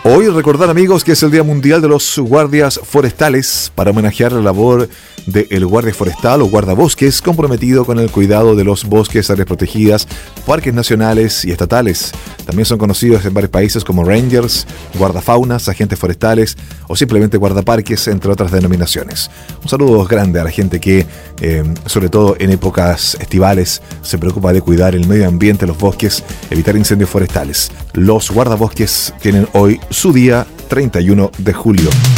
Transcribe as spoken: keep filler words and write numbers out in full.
Hoy recordar, amigos, que es el Día Mundial de los Guardias Forestales para homenajear la labor del guardia forestal o guardabosques comprometido con el cuidado de los bosques, áreas protegidas, parques nacionales y estatales. También son conocidos en varios países como rangers, guardafaunas, agentes forestales o simplemente guardaparques, entre otras denominaciones. Un saludo grande a la gente que, eh, sobre todo en épocas estivales, se preocupa de cuidar el medio ambiente, los bosques, evitar incendios forestales. Los guardabosques tienen hoy su día treinta y uno de julio.